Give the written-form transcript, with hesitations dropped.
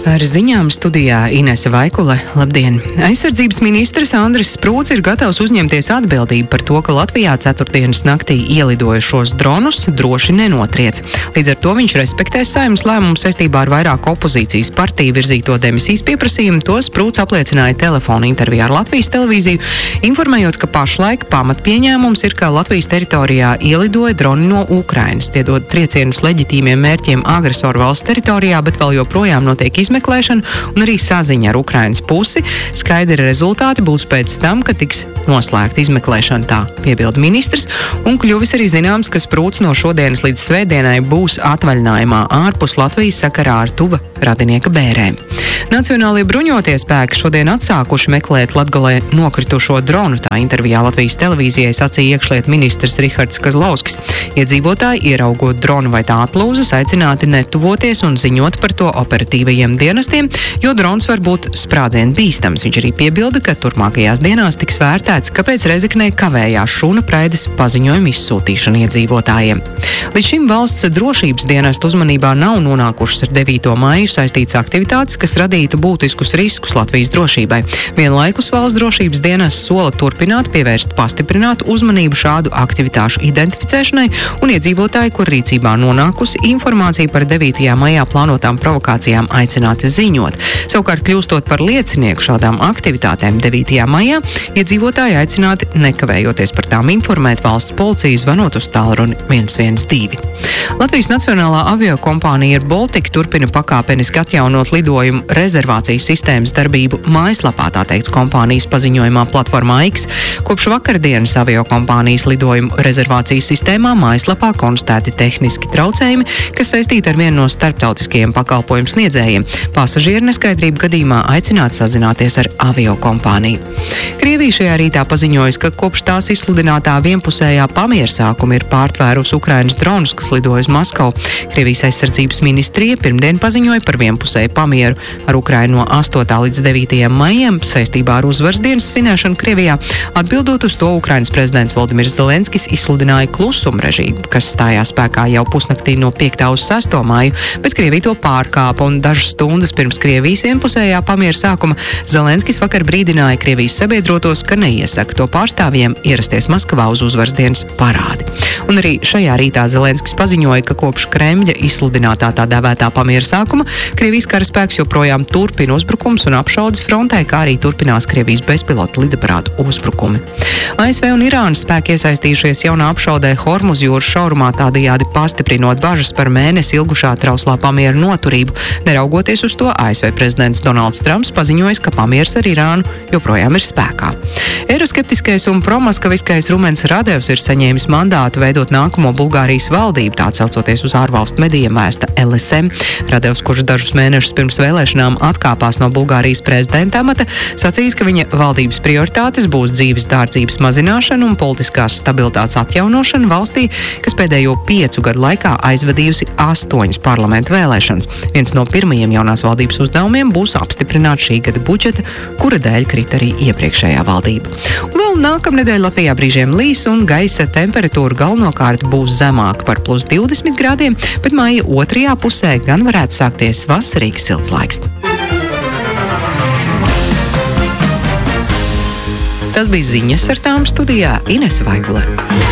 Ar ziņām studijā Inese Vaikule. Labdien! Aizsardzības ministrs Andris Sprūts ir gatavs uzņemties atbildību par to, ka Latvijā ceturtdienas naktī ielidojušos dronus droši nenotriec. Līdz ar to viņš respektēs Saeimas lēmumu saistībā ar vairāku opozīcijas partiju virzīto demisijas pieprasījumu. To Sprūts apliecināja telefona intervijā ar Latvijas televīziju, informējot, ka pašlaik pamatpieņēmums ir, ka Latvijas teritorijā ielidoja droni no Ukrainas. Tie dod triecienus leģitīmiem mērķiem agresoru valsts teritorijā, bet vēl joprojām notiek izmeklēšana un arī saziņa ar Ukrainas pusi. Skaidri rezultāti būs pēc tam, kad tiks noslēgta izmeklēšana, tā piebilda ministrs, un kļuvis arī zināms, ka Sprūts no šodienas līdz svētdienai būs atvaļinājumā ārpus Latvijas sakarā ar tuva radinieka bērēm. Nacionālie bruņotie spēki šodien atsākuši meklēt Latgalē nokritušo dronu, tā intervijā Latvijas televīzijai sacīja iekšlietu ministrs Rihards Kazlauskas. Iedzīvotāji, ieraugot dronu vai tā atplūzas, aicināti netuvoties un ziņot par to operatīvajiem dienestiem, jo drons var būt sprādzienu bīstams. Viņš arī piebilda, ka turpmākajās dienās tiks vērtēts, kāpēc Rezeknē kavējās šūna praides paziņojumu izsūtīšana iedzīvotājiem. Līdz šim valsts drošības dienestu uzmanībā nav nonākušas ar 9. maiju saistītas aktivitātes, kas radītu būtiskus riskus Latvijas drošībai. Vienlaikus valsts drošības dienests sola turpināt pievērst pastiprinātu uzmanību šādu aktivitāšu identificēšanai un iedzīvotāji, kur rīcībā nonākusi informācija par 9. maijā plānotām provokācijām aicināti ziņot. Savukārt, kļūstot par liecinieku šādām aktivitātēm 9. maijā, iedzīvotāji aicināti nekavējoties par tām informēt valsts policiju, zvanot uz tālruni 112. Latvijas Nacionālā aviokompānija Air Baltica turpina pakāpeniski atjaunot lidojumu rezervācijas sistēmas darbību mājaslapā, tā teikts kompānijas paziņojumā platformā X. Kopš vakardienas aviokompānijas lidojumu rezervācijas sistēmā mājaslapā konstatēti tehniski traucējumi, kas saistīti ar vienu no starptautiskajiem pakalpojumu sniedzējiem. Pasažieru neskaidrību gadījumā aicināt sazināties ar aviokompāniju. Krievija šajā rītā paziņojas, ka kopš tās izsludinātā vienpusējā pamiera sākuma ir pārtvērusi Ukrainas dronus, kas lidoja uz Maskavu. Krievijas aizsardzības ministrija pirmdien paziņoja par vienpusēju pamieru ar Ukrainu no 8. līdz 9. maijam saistībā ar uzvaras dienas svinēšanu Krievijā. Atbildot uz to, Ukrainas prezidents Voldimirs Zelenskis izsludināja klusuma režīmu, kas stājās spēkā jau pusnaktī no 5. uz 6. māju, bet Krievija to pārkāpa, un dažas stundas pirms Krievijas vienpusējā pamiera sākuma Zelenskis vakar brīdināja Krievijas sabiedrotos, ka neiesaka to pārstāvjiem ierasties Maskavā uz uzvaras dienas parādi. Un arī šajā rītā Zelenskis paziņoja, ka kopš Kremļa izsludinātā tā dēvētā pamiera sākuma Krievijas karaspēks joprojām turpina uzbrukums un apšaudes frontē, kā arī turpinās Krievijas bezpilota lidaparātu uzbrukumi. ASV un Irānas spēki iesaistījušies jaunā apšaudē Hormuz jūras šaurumā, tādējādi pastiprinot bažas par mēnesi ilgušā trauslā pamiera noturību. Neraugoties uz to, ASV prezidents Donalds Trumps paziņojas, ka pamieris ar Irānu joprojām ir spēkā. Eiroskeptiskais un promaskaviskais Rumens Radevs ir saņēmis mandātu veidot nākamo Bulgārijas valdību, tā atsaucoties uz ārvalstu medijiem vēsta LSM. Radevs, kurš dažus mēnešus pirms vēlēšanām atkāpās no Bulgārijas prezidenta amata, sacīs, ka viņa valdības prioritātes būs dzīves dārdzības mazināšana un politiskās stabilitātes atjaunošana valstī, kas pēdējo 5 gadu laikā aizvadījusi 8 parlamentu vēlēšanas. Viens no pirmajiem jaunās valdības uzdevumiem būs apstiprināt šī gada budžeta, kura dēļ krita arī iepriekšējā valdība. Un vēl nākamnedēļ Latvijā brīžiem līs un gaisa temperatūra galvenokārt būs zemāka par plus 20 grādiem, bet maija 2. pusē gan varētu sākties vasarīgs silts laiks. Tas bija ziņas, ar tām studijā Inese Vaikule.